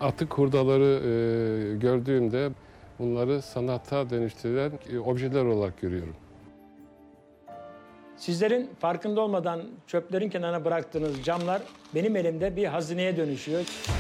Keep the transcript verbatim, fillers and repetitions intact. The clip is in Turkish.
Atık hurdaları e, gördüğümde bunları sanata dönüştürülen e, objeler olarak görüyorum. Sizlerin farkında olmadan çöplerin kenarına bıraktığınız camlar benim elimde bir hazineye dönüşüyor.